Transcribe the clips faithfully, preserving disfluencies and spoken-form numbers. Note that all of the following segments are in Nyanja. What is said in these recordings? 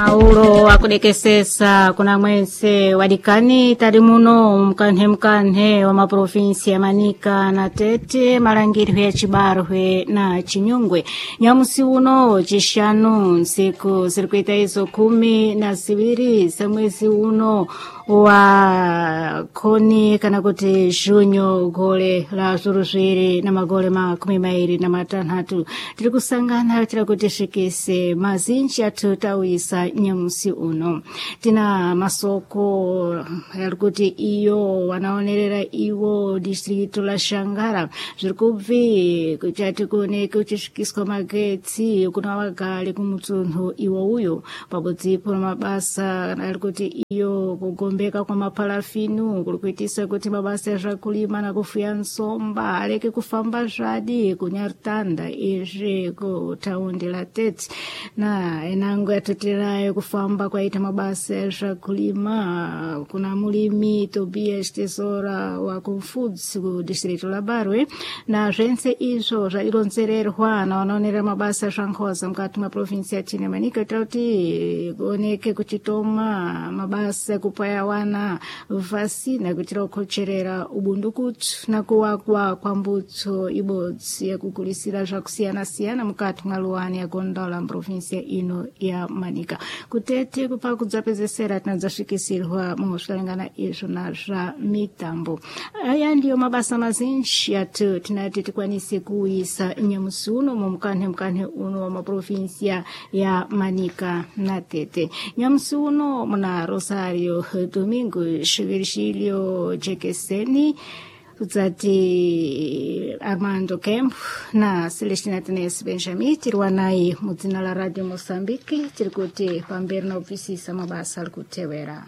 Maulo akudekesesa kuna mwese wadikani tali muno mkanhe mkanhe wa maprovinsi ya Manika na Tete malangirwe ya Chibarwe na Chinyungwe. Nyamusi uno chishanu nsiku sirikuita izo kumi na sibiri sa mwezi uno wa koni kana kuti junyo gole la zuruzwiri na magole makumi mairi na matanhatu. Tiri kusangana tira kuti shikise mazinji atu tawisa nyamusi uno. Tina masoko yalikuti iyo wanaonerera iwo distrito la Shangara. Zirikuvi kuchati kune kuchishikiswa magetsi kuna wagali kumutunhu iwo uyo. Pabudzipo mabasa yalikuti iyo kugombeka kwa mapalafinu kulikuitisa kuti mabasa ya kulima na kufuya nsomba aleke kufamba jadi kunyartanda ije ku taundi la Tete na enango yatutirayo kufamba kwa ita mabasa ya kulima kuna mulimi Tobias Tesora wa Kufudzi ku distrito la Barwe na jense izo zaironzererwa na wanaonera mabasa ya nkhoza mkati mwa provinsi ya China Manika tauti kuoneke kuchitoma mabasa kupaya wana vasina kutira kucherera ubundukutu na kuwakwa kwa mbuto ibodzi ya kukulisira zvakusiyana siyana mukati mwa luwani ya Gondola provinsi ino ya Manika. Kutete kupa kudzapezesera tinadzasvikisirwa muhosvalengana izvo na zva mitambo. Aya ndiyo mabasa mazinji atu tinati tikwanise kuisa nyamusi uno mumkanhe mkanhe uno wa maprovinsi ya Manika na Tete. Nyamusi uno muna Rosario Domingo Virgilio Jekeseni Zati Armando Kemp na Celestina Tenes Benjamin tirwanai mudzina la Radio Mosambiki tirikuti pamberi na ofisisa mabasa alikutewera.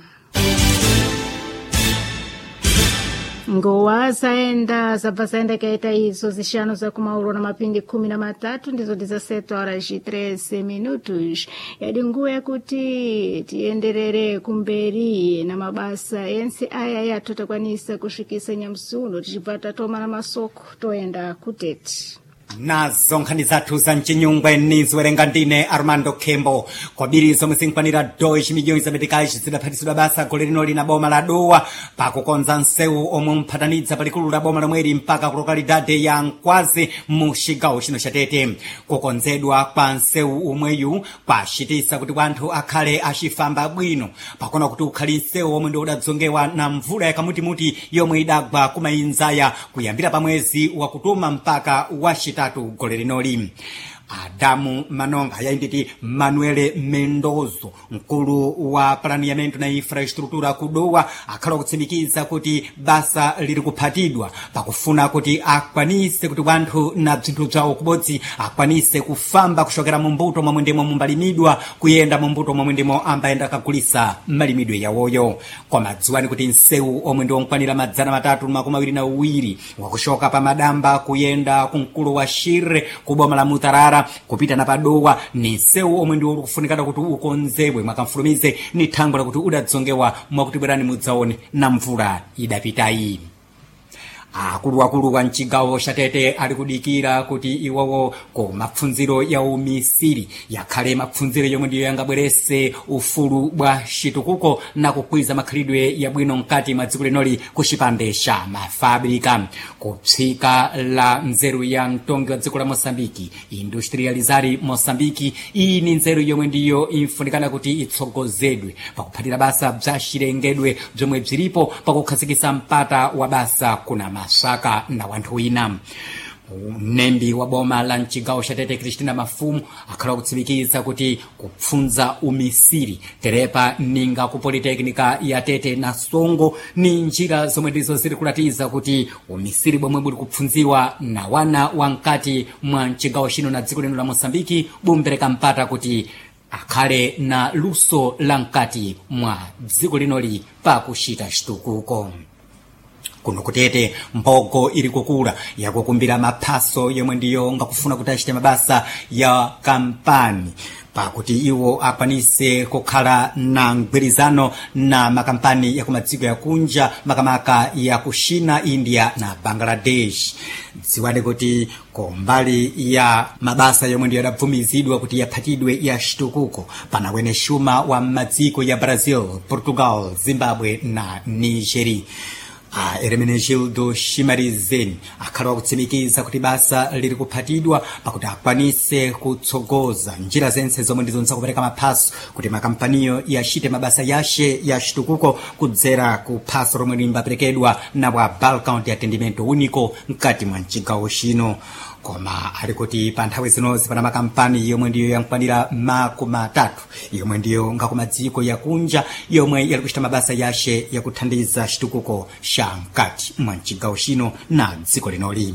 Ngowa zaenda zapazaenda kaita izo zishano za kumauro na mapindi kumi na matatu ndizo dezasete horas e treze minutos. Yadi nguwe kuti tienderere kumberi na mabasa ensi aya ya tutakwanisa kushikisa nyamsuno tichipata toma na masoko toenda Kutete. Nazo nkhani zathu za mchinyungwe niziwerenga ndine Armando Kembo kwa biri zomwe zinkwanira dois milhões za meticais zidaphatisidwa basa gole lino lina boma la Dowa pakukonza nsewu omwe mphatanidza palikulu la boma lomweli mpaka ku lokalidade ya Nkwazi mu cigawo chino cha Tete. Kukonzedwa kwa nsewu umweyu kwacitisa kuti wanthu akhale acifamba bwino pakona kuti ukhali nsewu omwe ndi udadzongewa na mvula yakamutimuti yomwe idagwa kumayinzaya kuyambira pa mwezi wakutuma mpaka wacitatu gole linoli. Adamu Manonga yainditi Manuele Mendozo mkulu wa planeamento na infraestrutura kudowa akhala kutsimikiza kuti basa liri kuphatidwa pakufuna kuti akwanise kuti wanthu na bzinthu bzawo kubodzi akwanise kufamba kushokera mu mbuto momwe ndimo mumbalimidwa kuyenda mu mbuto momwe ndimo ambayenda kagulisa malimidwe yawoyo. Kwa madziwani kuti nsewu omwe ndi onkwanira madzana matatu makumi awiri na uwiri wakushoka pa madamba kuyenda kumkulu wa Shire kuboma la Mutarara kupita na Padowa ni nsewu omwe ndi ukufunikana kuti ukonzebwe mwakamfulumize ni thango lakuti udadzongewa mwakuti bwerani mudzaone na mvula idapitayi. Akulu akulu wa mchigawo cha Tete ali kudikira kuti iwowo ko mapfunziro ya umisiri yakhale mapfunziro yomwe ndiyo yangabwerese ufulu bwa chitukuko na kukwiza makhalidwe ya bwino mkati mwa dziko linoli kuchipande cha mafabrika. Kupsika la nzeru ya mtongi wa dziko la Mosambiki industrializari Mosambiki iyi ni nzeru yomwe ndiyo infunikana kuti itsogozedwe pakuphatira basa bza chilengedwe bzomwe bzilipo pakukhazikisa mpata wa basa kuna masaka na wanthu wina. Nembi wa boma la mchigawo cha Tete Kristina Mafumu akhala kutsimikiza kuti kupfunza umisiri terepa ninga ku Politeknika ya Tete na Songo ni njira zomwe ndizo ziri kulatiza kuti umisiri bomwe buli kupfunziwa na wana wankati mwa mchigawo chino na dziko lino la Mosambiki bumbereka mpata kuti akhale na luso la mkati mwa dziko linoli pa kuchita chitukuko. Kuno Kutete mbogo ili kukula ya kukumbira maphaso yomwe ndiyo ngakufuna kuti achite mabasa ya kampani pakuti iwo akwanise kukhala na mgwirizano na makampani ya kumadziko ya kunja makamaka ya kushina, India na Bangladesh. Dziwani kuti kumbali ya mabasa yomwe ndiyo yadabvumizidwa kuti yaphatidwe ya chitukuko panawene shuma wa madziko ya Brazil, Portugal, Zimbabwe na Nigeria. A Hermenegildo Shimarizen akhala kutsimikiza kuti basa liri kuphatidwa pakuti akwanise kutsogoza njira zense zomwe ndizonza kupereka maphaso kuti makampaniyo yachite mabasa yashe ya chitukuko kudzera ku phaso lomwe limbaperekedwa na bwa Balkan de Atendimento Único mkati mwa mchigawo chino. Koma ali kuti pa nthawi zinozi pana makampani yomwe ndiyo yankwanira makumi atatu yomwe ndiyo ngakumadziko ya kunja yomwe yali kuchita mabasa yashe yakuthandiza chitukuko cha mkati mwa mchigawo chino na dziko linoli.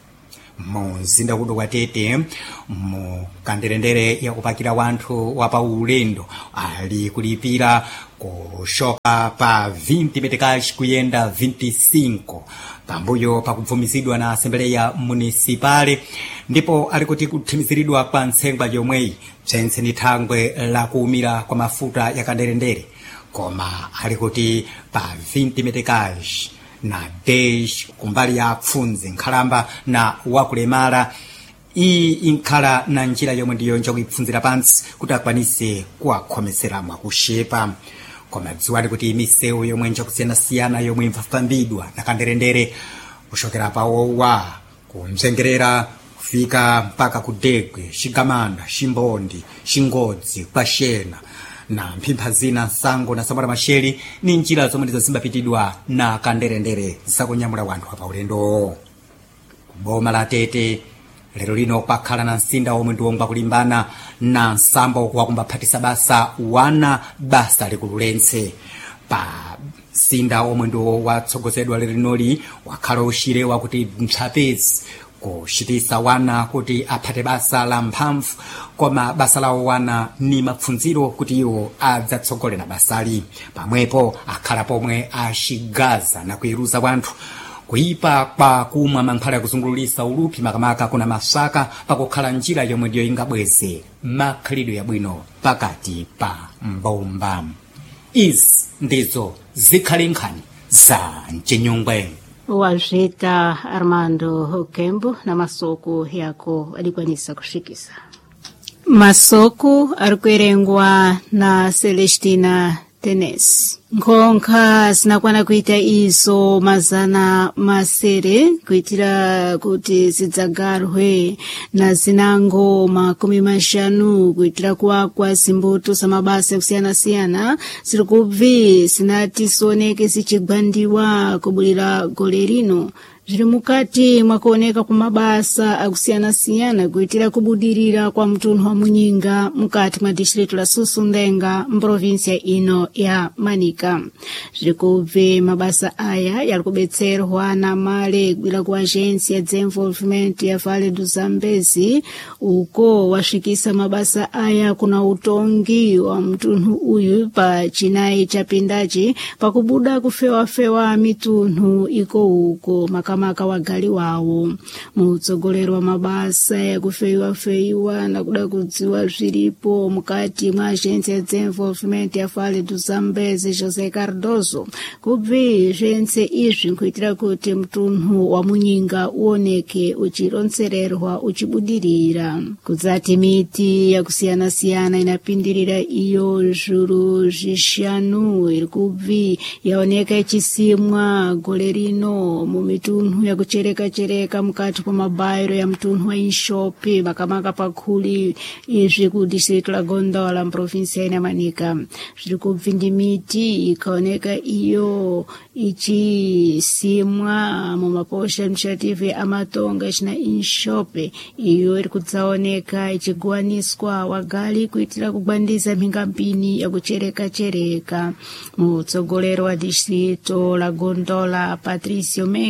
Mu mzinda kuno kwa Tete mu kanderendere yakupakira wanthu wapa ulendo ali kulipira kushoka pa vinte metikash kuyenda vinte e cinco pambuyo pakubvumizidwa na Assembleya Municipale, ndipo ali kuti kuthimiziridwa kwa ntsengwa yomweyi bzentse ni thangwe la kuumira kwa mafuta ya kanderendere. Koma ali kuti pa vinte metikash na dez kumbali ya Pfunzi, Nkhalamba na Wakulemala iyi inkhala na njira yomwe ndiyo njakuyipfunzira pansi kuti akwanise kuwakhomesera mwakushepa. Koma dziwani kuti misewu yomwe njakusiyana-siyana yomwe imvafambidwa na kanderendere kuchokera pa Wowa kumzengerera kufika mpaka ku Degwe, Chigamanda, Chimbondi, Chingodzi, Kwashena na mphimpha zina Nsango na Samora Masheli ni njira zomwe ndizo zimbapitidwa na kanderendere zakunyamula wanthu apa ulendo. Boma la Tete lero lino pakhala na msinda omwe ndiwomba kulimbana na nsambo wakumbaphatisa basa wana basa likululense. Pa msinda omwe ndiwo watsogozedwa lero linoli wakhala ushire wakuti mtsapezi kuchitisa wana kuti aphate basa la mphamvu, koma basa lawo wana ni mapfunziro kuti iwo adzatsogolera basali. Pamwepo akhala pomwe achigaza na kuiruza wanthu kuipa kwa kumwa mankhwala ya kuzungululisa ulupi makamaka kuna masaka pakukhala njira yomwe ndiyo ingabweze makhalidwe yabwino pakati pa mbomba. Izi ndizo zikhali nkhani za mchinyungwe. Wazita Armando Kembo na masoko yako alikwanisa kushikisa. Masoko arikuerengwa na Celestina Tenes. Nkonkha sinakwana kuita izo mazana masere kuitira kuti zidzagarwe na zinango makumi mashanu kuitira kuwakwa zimbuto za mabasa kusiyana-siyana ziri kubvi sinati sioneke zichigwandiwa kubulira gole lino. Ziri mukati mwakuoneka kumabasa akusiyana-siyana kuitira kubudirira kwa mtunhu wa Munyinga mukati mwa distrito la Susundenga mprovinsia ino ya Manika. Ziri kubve mabasa aya yali kubetserwa na male gwila ku agência ya desenvolvimento ya Vale do Zambezi uko washikisa mabasa aya kuna utongi wa mtunhu uyu pa chinai cha pindaji pakubuda kufewa-fewa mitunhu iko uko maka maka wagali wawo. Mutsogolero wa mabasa ya kufeiwa-feiwa na kuda kudziwa zviripo mukati mwa agência ya desenvolvimento ya Vale do Zambezi José Cardoso kubvi zvense izvi nkuitira kuti mtunhu wa Munyinga uoneke uchironsererwa uchibudirira. Kudzati miti ya kusiyana-siyana inapindirira iyo zhuru zvishanu iri kubvi yaoneka ichisimwa gole rino mumitunhu ya kuchereka chereka mukati kwa mabairo ya mtunhu wa Inshope makamaka pakuli izvi ku distrito la Gondola mprovinsia ina Manika. Zviri kubvi ndi miti ikaoneka iyo ichisimwa mu maposha administrative amatonga china Inshope iyo iri kudzaoneka ichigwaniswa wagali kuitira kugwandiza mhingampini ya kuchereka chereka. Mutsogolero wa distrito la Gondola Patricio Meki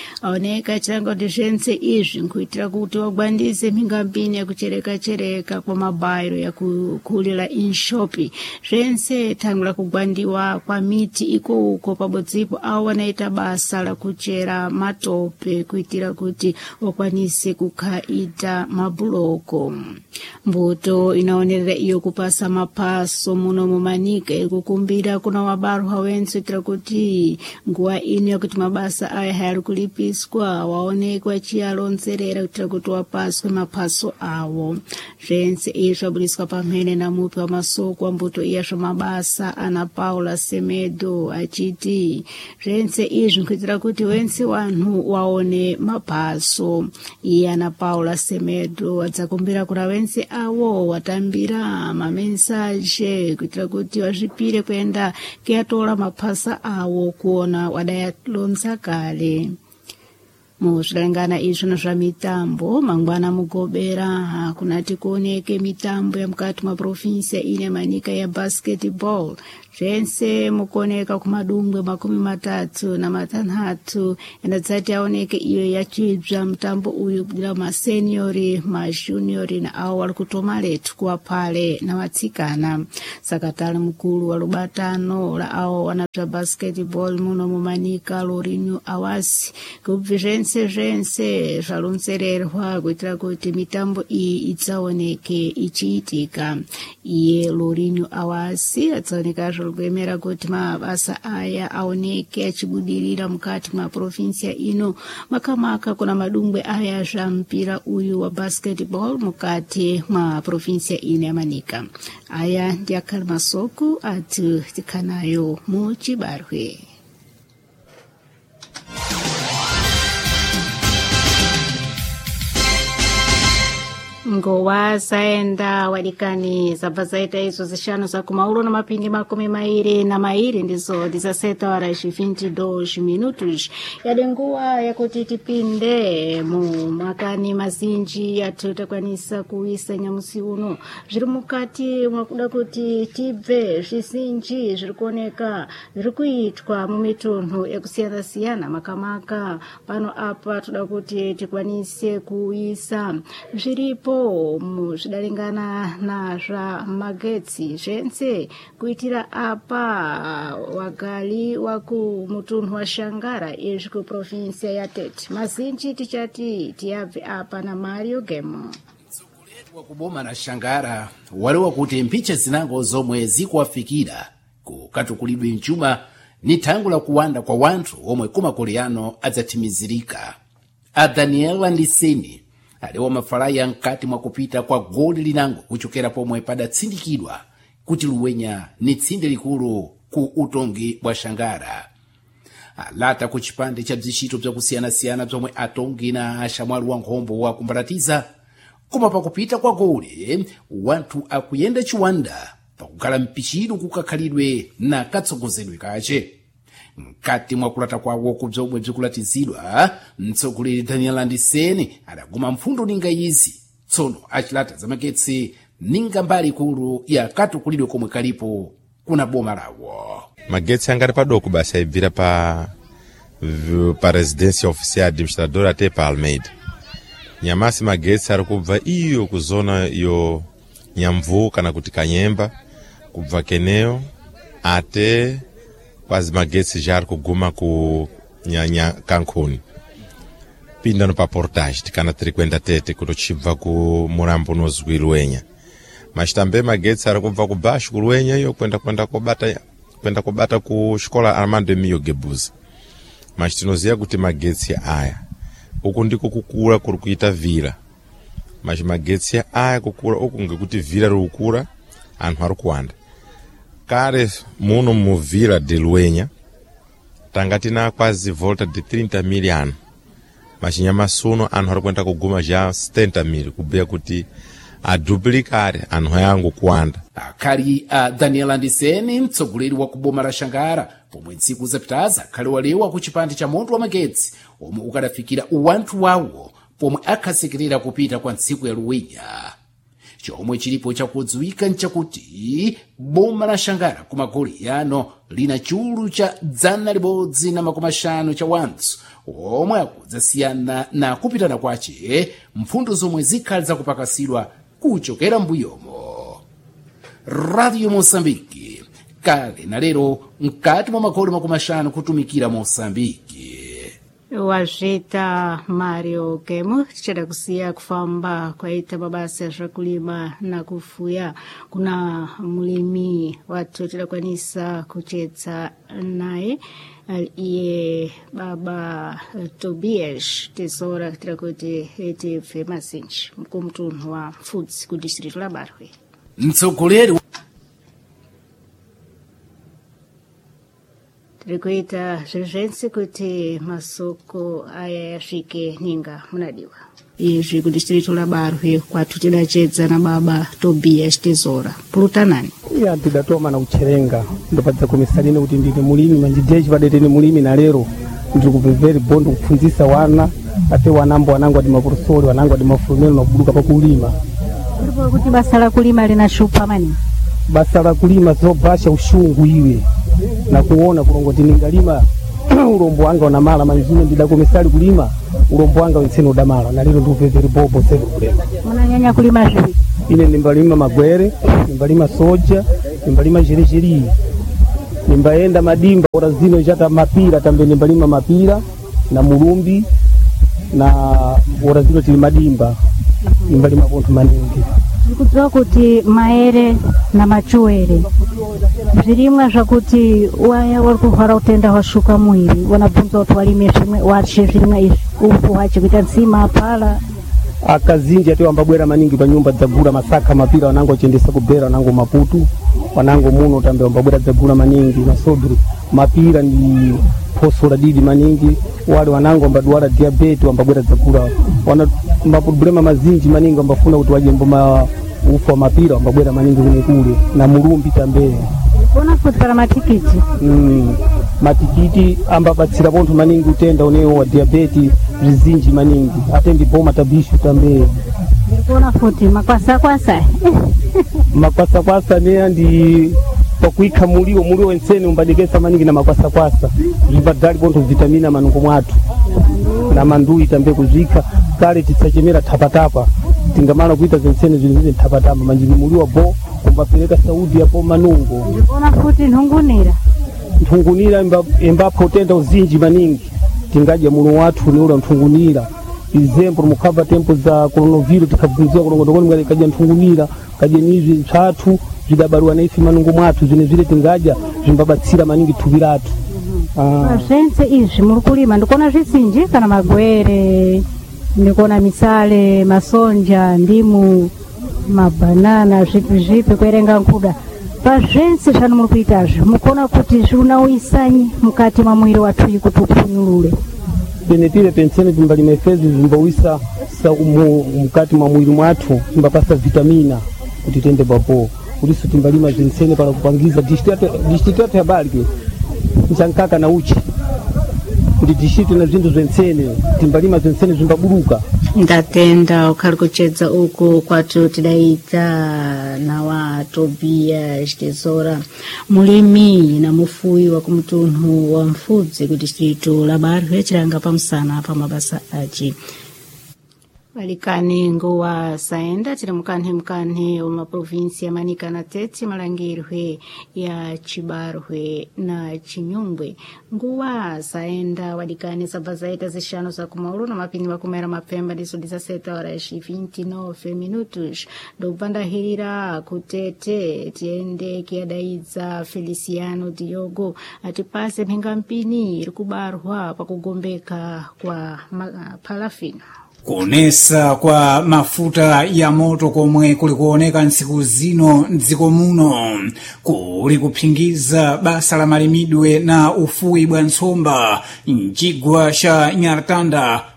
aoneka chilango kuti zvense izvi nkuitira kuti wagwandise mingambini yakuchereka-chereka kwa mabayiro yakukulira inshopi zvense thangu la kugwandiwa kwa miti iko uko pabodzipo awo wanaita basa la kuchera matope kuitira kuti wakwanise kukhaita mabuloko. Mbuto inaonerera iyo kupasa mapaso muno mumanika ikukumbira kuna wabaru hawenso itira kuti nguwa ino yakuti mabasa aya hayari kulipiswa waonekwa chiyalonzerera kutira kuti wapaswe mapaso awo. Zvense izvi waburiswa pamhene na mupi wa masoko wa mbuto iyasho mabasa ana Paula Semedo achiti zvense izvi nkuitira kuti wense wanhu waone mapaso. Iye ana Paula Semedo adzakumbira kuna wense awo watambira mamensaje kuitira kuti wazvipire kuenda kuyatola mapasa awo kuona wadayalonza kale. Muzvilangana izvi zva mitambo mangwana mugobera kunati kuoneke mitambo ya mukati mwa provinsia ine manika ya basketball zvense mukuoneka kumadungwe makumi matatu na matanhatu yanadzati aoneke iyo yachibva mutambo uyu kubudira maseniori majuniori na awo wali kutomaletu kuwa pale na matsikana. Sakatali mkulu wa lubatano la awo wanabva basketball muno mumanika Lorinyo Awasi kubvi zvense zvense zvalonzererwa kuitira kuti mitambo iyi idzaoneke ichiitika. Iye Lorinyo Awasi adzaoneka zvikuemera kuti mabasa aya aoneke achibudirira mukati mwa provinsia ino makamaka kuna madungwe aya zvampira uyu wa basketball mukati mwa provinsia ino yamanika. Aya ndiakali masoko ati tikanayo muchibarwe. Ngowa saenda wadikani zabazaita izo zishano za kumaulo na mapindi makumi mairi na mairi ndizo dizaseta warashi vinte e dois minutos yadenguwa yakuti tipinde mu makani mazinji yatutakwanisa kuisa nyamusi uno zviri mukati mwakuda kuti tibve zvizinji zviri kuoneka zviri kuitwa mu mitunhu yakusiyana-siyana makamaka pano apa toda kuti tikwanise kuisa zviripo muzvidalingana na zva magetsi zvense kuitira apa wagali waku mutunhu wa Shangara izvi ku provinsia ya Tete. Mazinji tichati tiyabve apa na Mario Gemo. Wa kuboma na Shangara waliwa kuti mpicha zinango zomwe zikuwafikira kukatukulidwe mchuma ni tangu la kuwanda kwa wanthu omwe kumakoleano adzatimizirika. A Daniela Ndiseni aliwa mafalaya nkati mwa kupita kwa goli linango kuchokera pomwe padatsindikidwa kuti Luwenya ni tsinde likulu ku utongi wa Shangara. Alata ku chipande cha bzishito bza kusiyana-siyana bzomwe atongi na ashamwali wa nkhombo wa kumbaratiza koma pakupita kwa goli wanthu akuyenda chiwanda pakukhala mpichido kukakhalidwe na katsogozedwe kache. Mkati mwa kulata kwawo kubzomwe bzikulatizidwa mtsogoleri Daniela Ndiseni adaguma mfundo ninga izi tsono achilata zamagetsi ninga mbali ikulu ya katukulidwe komwe kalipo kuna boma lawo. Magetsi angati padoko basa ibvira pa pa residência oficial administradora até pa Almeida. Nyamasi magetsi ari kubva iyo kuzona yo Nyamvu kana kuti Kanyemba kubva Keneo ate quase magetsi já kuguma ku Nyanya Cancún. Pindano pa portage tikana tirikwenda Tete kuto chibva ku Murambo nozwi Luwenya. Mas também magetsi ari kubva ku baixo ku Luwenya yo kwenda kwenda kubata kwenda kubata ku escola Armando Emílio Gebuzi. Mas tinoziya kuti magetsi aya uku ndiko kukura kuri kuita vira. Mas magetsi aya kukura uku ngekuti vira rikukura anthu ari kuwanda. Kare muno muvira de Luwenya tangatina quase volta de trinta mil ano. Mas nyamasuno anthu ari kwenda kuguma já setenta mil kubeya kuti aduplicare anthu yangu kuwanda. Akali a Daniela Ndiseni mtsogoleri wa kuboma la Shangara pomwe ntsiku zapitaza akhali walewa ku chipande cha moto wa magetsi omwe ukadafikira uwanthu wawo pomwe akhasekerera kupita kwa ntsiku ya Luwenya. chomwe chilipo chakudziwika nchakuti boma la Shangara kumagoli yano lina chulu cha dzana libodzi na makumi ashanu cha wanthu omwe akudzasiyana na kupitana kwace mpfundo zomwe zikhali zakupakasidwa kuchokera mbuyomo. Radio Mosambiki kale na lero mkati mwa magoli makumi ashanu kutumikira Mosambiki. Wajeta Mario Kemu tichada kusiya kufamba kwaita mabasa ya kulima na kufuya. Kuna mulimi watu tidakwanisa kuchetsa naye iye baba Tobias Tesora tidakuti eti femasinchi mkumtunu wa Foods ku district la Barwe. Mtsogoleri Rikuita zvizensi kuti masoko aya yasvike ninga munadiwa. Izvi ku district la Barwe kwatu tidachedza na baba Tobias Tesora. Plutanani. Iya tidatoma na ucherenga ndopadza komisarine kuti ndine mulimi manjijechi padete ni mulimi na lero ndiri kupemvera bondo kupfunzisa wana ate wanambo wanangu ati maprofesori wanangu ati mafurumelo na kubuduka pa kulima. Ndipo kuti basa la kulima lina shupa mani. Basa la kulima zobasha ushungu iwe na kuona kulongoti ningalima urombo wanga una mala manjine ndidakomisali kulima urombo wanga wensene udamala na lero ndupemvera bobo sebe kulema. Mwananyanya kulima zvi. Ine nimbalima magwere, nimbalima soja, nimbalima jerejeri. Nimbaenda madimba ora zino jata mapira tambe nimbalima mapira na mulumbi na ora zino tili madimba. Nimbalima kontu maningi. Ndikudziwa kuti maere na machuere zvirimwa zvakuti waya wari kurwara utenda hwashuka mwiri wanabvunza kuti walime zvimwe wache zvirimwa izvi upo wache kuita ntsima pala akazinji ati wambabwera maningi pa nyumba dzagura masaka mapira wanango achendesa kubera wanango maputu wanango muno tambe wambabwera dzagura maningi na sobri mapira ni posola didi maningi wale wanango wambadwala diabetes wambabwera dzagura wana maproblema mazinji maningi wambafuna kuti waje mboma ufa mapira wambabwera maningi kune kule na mulumbi tambe. Kuna futi para matikiti. Mm. Matikiti ambabatsira pontu maningi utenda unewo wa diabetes rizinji maningi atendi boma tabishu tambe. Kuna futi makwasa kwasa. Makwasa kwasa ne andi pakuika mulio mulio wensene umbadekesa maningi na makwasa kwasa zibadali pontu vitamina manungo mwatu na mandui tambe kuzika kale titsachemera tapatapa tingamana kuita zensene zilizo tapatapa manjini mulio bo kumbapeleka Saudi hapo manungo. Kuna futi nhungunira. Nhungunira embapo utenda uzinji maningi tingaje mulo watu ni ula nhungunira izempo mukava tempo za coronavirus tikabunzia kulongodokoni ngale kaja nhungunira kaje nizi tatu zidabarua na ifi manungo mwatu zine zile tingaja zimbabatsira maningi tubiratu. Ah sense izvi muri kulima ndikona zvisinji kana magwere ndikona misale masonja ndimu mabanana zvipi zvipi kuerenga nkuda pazvense zvano muri kuitazvo mukona kuti zvinauisanyi mukati mwa mwiri wathu kuti upfunyulule. Benetire pensene timbalima efezi zimbauisa sa umu mukati mwa mwili mwathu zimbapasa vitamina kuti tende bapo uliso timbalima zinsene para kupangiza district ya Barwe nchankaka na uchi kuti district na zindu zensene timbalima zensene zimbaburuka. Ndatenda ukari kuchedza uku kwatu tidaita na wa Tobias Tesora mulimi na mufuyi wa kumtunhu wa Mfudzi ku district la Barwe chiranga pamusana pa mabasa achi. Walikani nguwa saenda tiri mukanthe mukanthe wa maprovinsi ya Manika na Tete malangirwe ya Chibarwe na Chinyungwe. Nguwa saenda walikani sabazaita zishano za kumaulu na mapini wa kumera mapemba diso dezessete horas e vinte e nove minutos. Do upanda hirira kutete tiende kiadaiza Feliciano Diogo atipase mhingampini irikubarwa pa kugombeka kwa palafina. Kuonesa kwa mafuta ya moto komwe kuli kuoneka nsiku zino mdziko muno kuli kuphingiza basa la malimidwe na ufuwi bwa ntsomba mchigwa cha Nyartanda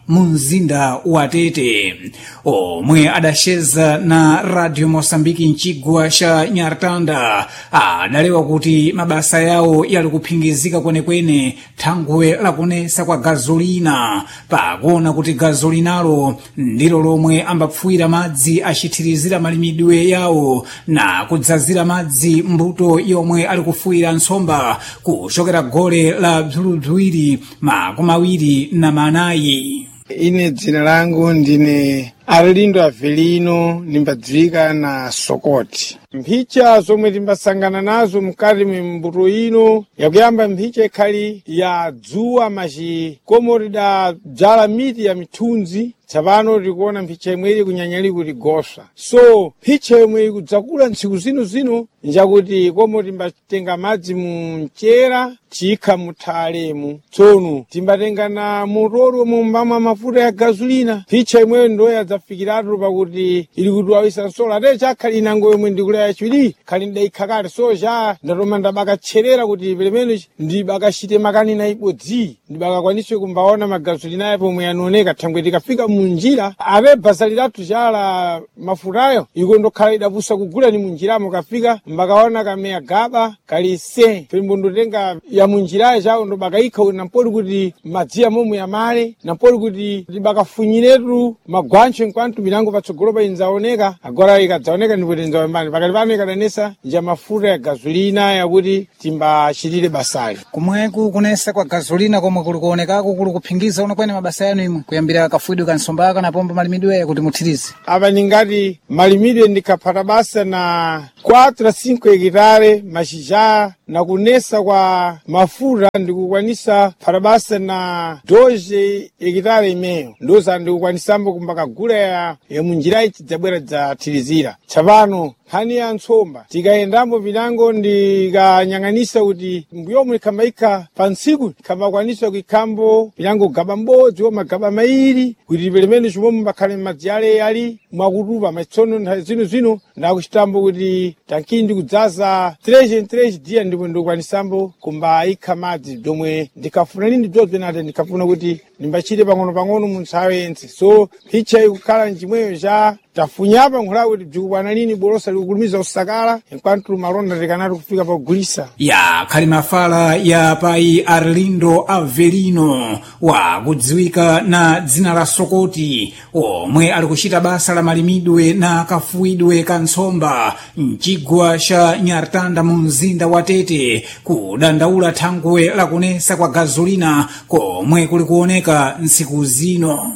mu mzinda wa Tete, omwe adacheza na Radio Mosambiki mchigwa cha Nyartanda adalewa kuti mabasa yawo yali kuphingizika kwenekwene thangwe lakunesa kwa gazolina, pakuona kuti gazolinalo ndilo lomwe ambapfuwira madzi achithirizira malimidwe yawo na kudzazira madzi mbuto yomwe ali kufuwira nsomba kuchokera gole la bzulubzwiri makumi awiri na manayi. Ine dzina langu ndine Arlindo Avelino, nimbadziwika na Sokoti. Mphicha zomwe timbasangana nazo mkati mbuto ino yakuyamba mphicha ikhali ya dzuwa machikomorida bzala miti ya mithunzi. Tsapano tikuona mphicha imwe ili kunyanyali kuti goswa. So mphicha imwe ikudzakula ntsiku zino zino njakuti komo timbatenga madzi mu mchera tikha muthalemu. Tsono timbatenga na motoro mumbamwa mafuta ya gazolina. Mphicha imwe ndo yadzafikiratu pakuti ili kuti wawisa nsola ate chakhali inango yomwe ndikulaya yachiwiri khali ndayikhakale so cha ndatoma ndabakatcherera kuti pelemene ndibakachite makani na ibodzi ndibakakwaniswe kumbaona magazolina yapo omwe yanooneka thangwe tikafika munjira ave bhasaliratu chala mafutayo iko ndokhala idapusa kugula ni munjiramo kafika mbakaona kameya gaba kalise pelimbo ndotenga ya munjirayo chawo ndobakayikha kuti nampoli kuti madziya momwe yamale nampoli kuti tibakafunyiretu magwancho nkwantu milango patsogolo pa inzaoneka agora ikadzaoneka ndipo tinzaombani pakati pano ikadanesa nja mafuta ya gazolina yakuti timbachitire basali kumweku kunesa kwa gazolina komwe kuli kuonekako kuli kuphingiza unokwene mabasa yanu imwe kuyambira kafuidwe kansomba kana pomba malimidwe kuti muthirize apa ningati malimidwe ndikaphata basa na quatro a cinco hekitare machijá na kunesa kwa mafuta ndikukwanisa phata basa na doze hekitare imeyo ndoza ndikukwanisambo kumbakagula ya, ya munjirayi tidzabwera dzathirizira. Tsapano nkhani ya ntsomba tikayendambo milango ndikanyang'anisa kuti mbuyomwe ikhambayikha pa ntsiku ikhambakwanisa kuikhambo milango gaba mbodzi wo magaba mairi kuti pelemene chimomwe mbakhale madzi ale ali mwakutupa matsono nthawi zino zino ndakuchitambo kuti tankini ndikudzaza treje treje dia ndipo ndikukwanisambo kumbayikha madzi domwe ndikafuna nini bzobze nate ndikafuna kuti ndimbachite pang'ono pang'ono mu nthawi yense. So phicha ikukhala njimweyo cha tafunyapa nkhula kuti bzikukwana lini bolosa likukulumiza usakala enkwantu malonda tikanati kufika pagulisa ya khali mafala ya pai Arlindo Avelino wa kudziwika na dzina la Sokoti omwe ali kuchita basa la malimidwe na kafuidwe ka nsomba mchigwa cha Nyartanda mu mzinda wa Tete kudandaula thangwe la kunesa kwa gazolina komwe kuli kuoneka nsiku zino.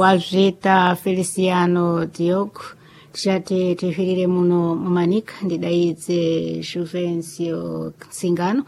Walveta Feliciano Diogo tixati tifirire muno mumanika ndidaidze Juvencio Singano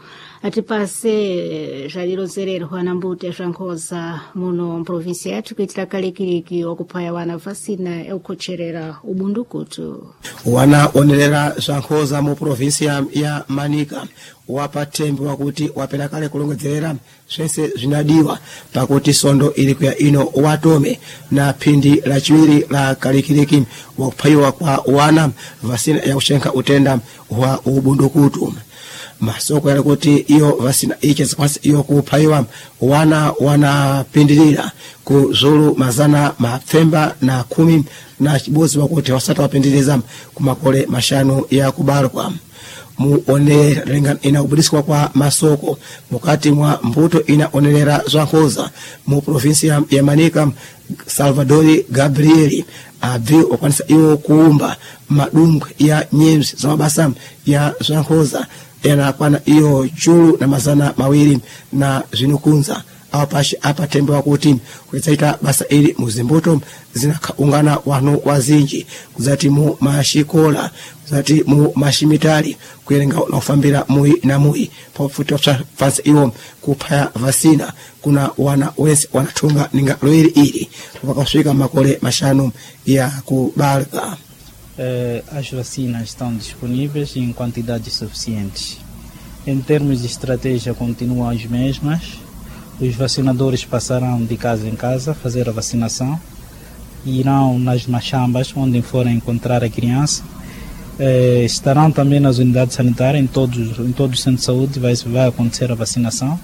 atipase zalilozererwa na mbuto ya Frankhoza muno mprovinsia yathu kuitira kalekiliki wakuphaya wana vasina yaukhocherera ubundukutu wana onerera Frankhoza mu provinsia ya Manika wapa tembi wakuti wapela kale kulongozerera sense zinadiwa pakuti sondo ilikuya ino watome na pindi la chiwiri la kalikiliki wakuphaiwa kwa wana vasina ya kuchenka utenda wa ubundukutu. Masoko yale kuti iyo vasina iche zikwasi iyo kuphaiwa wana wanapindirira ku zulu mazana mapfemba na kumi na chibozi wakuti wasata wapindiriza kumakole mashanu ya kubalwa. Muonerera inakubudisikwa kwa masoko mukati mwa mbuto inaonerera Frankhoza mu provinsia ya Manika. Salvadori Gabrieli abvi okwanisa iyo kuumba madumbwe ya nyemzi za mabasa ya Frankhoza yanakwana iyo chulu na mazana mawiri na zinukunza apashi apa tembe wakuti kuitsaita basa ili muzimbuto zinakaungana wanu wazinji kuzati mu mashikola kuzati mu mashimitali kuyerenga na ufambira mui na mui pafuti wa fansi iwo kuphaya vasina kuna wana wensi wanatunga ninga loiri ili wakasuika makole mashanu ya kubalga. Eh, as vacinas estão disponíveis em quantidades suficientes. Em termos de estratégia, continuam as mesmas. Os vacinadores passarão de casa em casa fazer a vacinação. Irão nas machambas, onde forem encontrar a criança. Eh, estarão também nas unidades sanitárias, em todos, em todos os centros de saúde vai, vai acontecer a vacinação.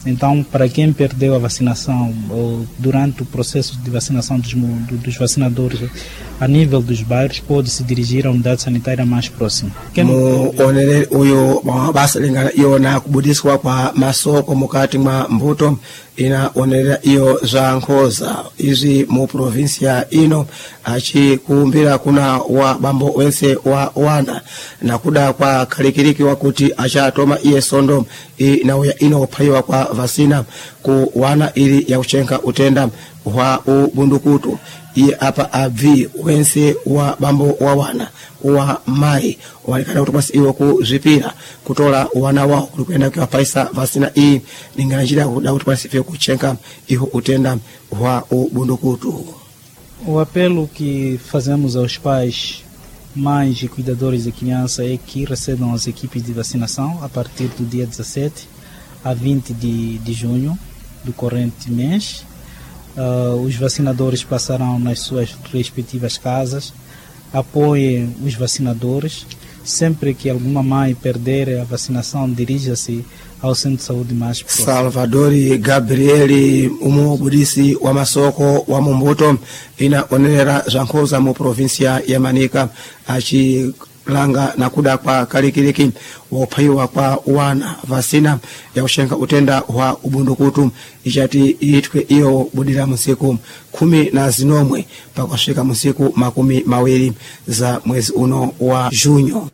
Então, para quem perdeu a vacinação ou durante o processo de vacinação dos, dos vacinadores a nível dos bairros, pode se dirigir à unidade sanitária mais próxima. Muonere uyo mabasa lingana iyo na kubudiswa kwa masoko mukati mwa mbuto inaonelera iyo za nkhoza izi mu provinsia ino achikumbira kuna wa bambo wense wa wana na kuda kwa kalikiriki wakuti achatoma iye sondo inauya ino paiwa kwa vasina ku wana ili ya kuchenka utenda wa ubundukutu iye apa avi wense wa bambo wa wana wa mai walikana kutopasi iwo kuzipira kutola wana wao kulikwenda kwa paisa vasina hii ninganjira kuda kutopasi vyo kuchenka iho utenda wa ubundukutu. O apelo que fazemos aos pais, mães e cuidadores de criança é que recebam as equipes de vacinação a partir do dia dezassete a vinte de, de junho do corrente mês. Uh, os vacinadores passarão nas suas respectivas casas, apoiem os vacinadores. Sempre que alguma mãe perder a vacinação, dirija-se ao centro de saúde mais próximo. Salvadori Gabrieli umubudisi wa masoko wa Mumbuto inaonelera zankhoza mu provinsia ya Manika achilanga na kuda kwa kalikiliki wopaiwa kwa wana vasina ya kushenka utenda wa ubundukutu ichati itwe iyo budira musiku kumi na zinomwe pakwashika musiku makumi mawili za mwezi uno wa junyo.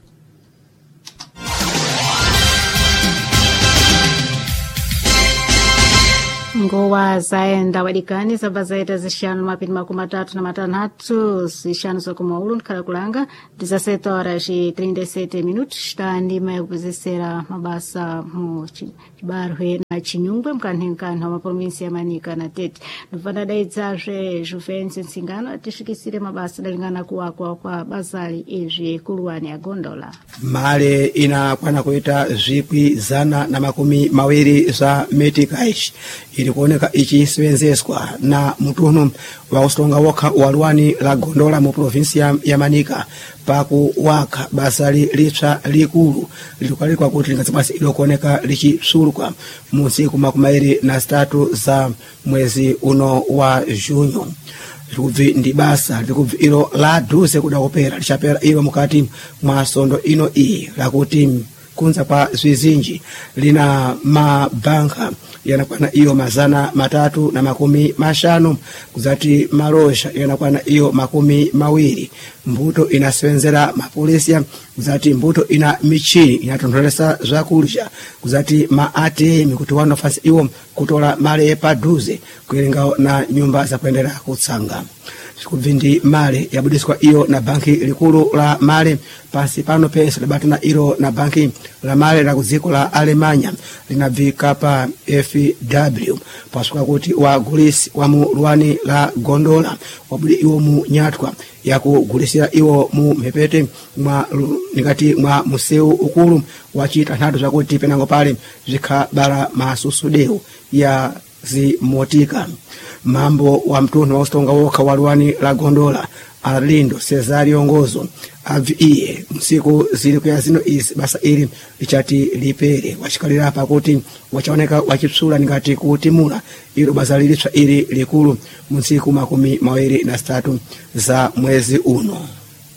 Ngowa zaenda wadikani saba zaita zishanu mapini makumi matatu na matanatu zishanu sokumaulu nkala kulanga dezasete horas e trinta e sete minutos tandima yakupezesera mabasa mu Chibarwe na Chinyungwe mkanhenkana wa provinsia ya Manika na Tete nufana daidzaje Juventus Nsingano atishikisire mabasa dalingana kuwa kwa kwa bazali eje kuluwani ya Gondola male ina kwana kuita zikwi zana na makumi mawiri za metikaish ili kuoneka ichiswenzeswa na mtuno wa ustonga waka walwani la Gondola mu provinsia ya Manika paku waka basali lipsa likulu litukalikwa kuti lingatsipasi ilo kuoneka lichipsulukwa musiku makumairi na statu za mwezi uno wa junyo. Likuvi ndi basa likuvi ilo la duse kuda kupera lichapera ilo mukati mwa sondo ino iyi lakuti kunza kwa zwizinji lina mabanka yanakwana iyo mazana matatu na makumi mashanu kuzati marosha yanakwana iyo makumi mawiri mbuto inaswenzera mapolisia kuzati mbuto ina michini inatondolesa zakulisha kuzati maate mikutu wano fasi iyo kutola male paduze kuilingao na nyumba za kuendera kutsanga. Sikuvindi male yabudiswa iyo na banki likulu la male pasi pano pesa labata na ilo na banki la male la kuziko la Alemanya linavika pa F W pasuka kuti wa gulisi wa mu luwani la Gondola wabudi iwo mu nyatwa ya kugulisira iwo mu mepete mwa nikati mwa museu ukulu wachita nado za kuti penango pale zika bara masusudeu ya zimotika. Mambo wa mtuno wa ustonga woka walwani la Gondola Arlindo Cesario Ngozo aviye msiku zili kwa zino isi basa ili lichati lipere washikalira hapa kuti wachaoneka wachipsula ngati kutimula ilo basa lilipsa ili likulu msiku makumi mawili na statu za mwezi uno.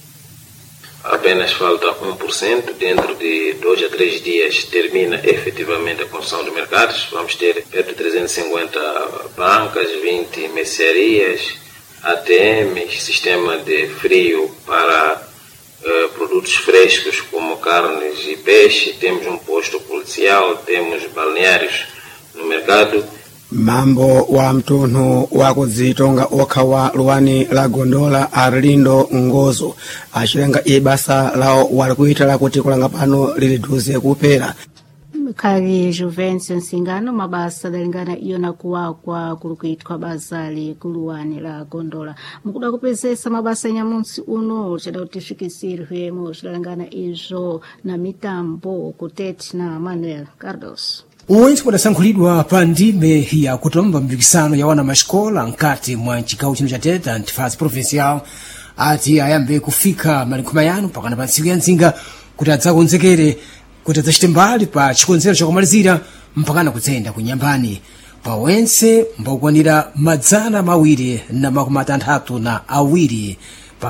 Apenas falta um por cento, dentro de dois a três dias termina efetivamente a construção de mercados. Vamos ter perto de trezentas e cinquenta bancas, vinte mercearias, A T Ms, sistema de frio para uh, produtos frescos como carnes e peixe. Temos um posto policial, temos balneários no mercado. Mambo wa mtuno wa kuzitonga oka wa luwani la Gondola Arlindo Ngozo achilenga ibasa lao walikuita la kuti kulanga pano liliduze kupera kari Juventus Nsingano mabasa dalingana iyo na kuwa kwa kulukuitwa bazali kuluwani la Gondola mukuda kupezesa mabasa nyamunsi uno chada utishikisirwe mo chidalingana izo na mitambo kuteti na Manuel Cardos. Uwenzi kudasankhulidwa pa ndime ya kutomba mpikisano ya wana mashkola nkati mwa nchikawu chino cha Tete antifasi provincial ati ayambe kufika malikuma yanu pakana pa ntsiku ya nzinga kuti adzakonzekere kuti adzachite mbali pa chikonzero chakumalizira mpakana kudzenda ku Nyambani pawense mbokwanira madzana mawiri na makumi atanthatu na awiri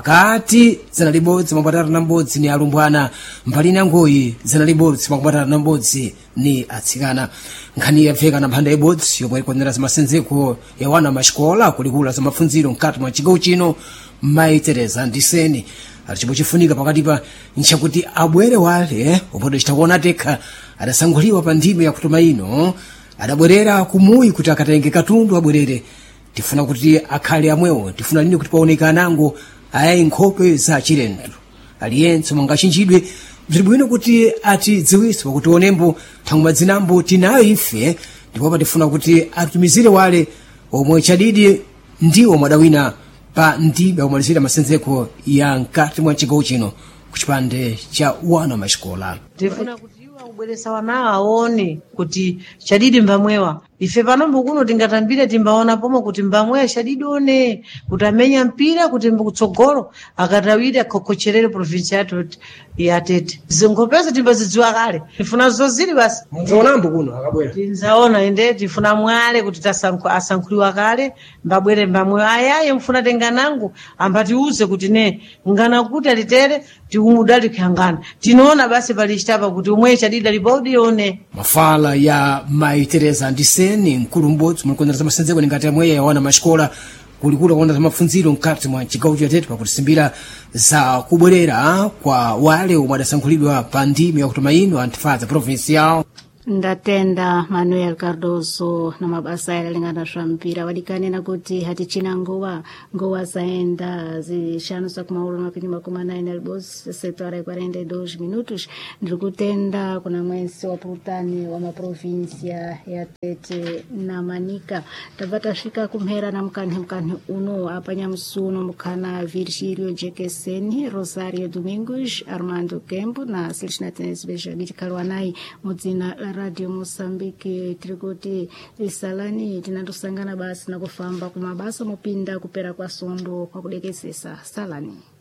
pakati zana libodzi makumi atatu na mbodzi ni alumbwana mbali na ngoyi zana libodzi makumi atatu na mbodzi ni atsikana. Nkhani yabveka na mphanda ibodzi yomwe ikwanira za masenzeko ya wana maxikola kulikula za mafunziro mkati mwa chigawo chino maitereza ndiseni alichimbo chifunika pakati pa nchakuti abwere wale upodo chitakuona tekha adasanguliwa pa ndime ya kutuma ino adabwerera kumuyi kuti akatenge katundu abwerere. Tifuna kuti akhale amwewo, tifuna lini kuti paoneka anango ayayi nkhope za chilendo aliyense mangachinjidwe bziri bwino kuti atidziwitse kuti onembo thangu madzinambo tinayo ife ndipo tifuna kuti atumizire wale omwe chadidi ndiwo madawina pa ndime omalizira masenzeko ya mkati mwa chigawo chino kuchipande cha wana maxikola. Tifuna kuti iwo ubweresa wanawo aone kuti chadidi mbamwewa ife panombo kuno tingatambire timbaona pomo kuti mbamwewa chadidi one kuti amenya mpira kuti mbukutsogolo akatawira kokocherere provinsi yathu ya Tete zingopezo timbazidziwa kale tifuna zozili basi mzoonambo kuno akabwera tinzaona ende tifuna mwale kuti tasankhu asankhuliwa kale mbabwere mbamwewa ayaye mfuna tenganangu ambatiuze kuti ne ngana kuti alitere tiumudali khangana tinoona basi palichitapa kuti umwe chadidi alipodi one mafala ya maitereza ndiseni mkulu mbodzi mulikonera za masenzeko ngati amweya ya wana maxikola kulikula kuona za mafunziro mkati mwa chigawo cha Tete pakutisimbira za kubwerera kwa wale omwe adasankhulidwa pa ndime ya kutuma ino antifaza provincial. Ndatenda Manuel Cardoso na mabasa yalingana swa mpira wadikanena kuti hatichina ngowa ngowa zaenda zishanu sa kumaulu mapini makumi anayi albos sete horas e quarenta e dois minutos ndikutenda kuna mwensi wa putani wa maprovinsia ya Tete na Manika tabata shika kumhera na mkanhe mkanhe uno apanya msuno mkana Virgilio Jekeseni Rosario Domingos Armando Kempo na Celestina Tenesbeja gitikalwanai mudzina la Radio Mosambiki tirikuti isalani tinatosangana basi na kufamba kumabasa mupinda kupera kwa sondo kwa kudekesesa salani.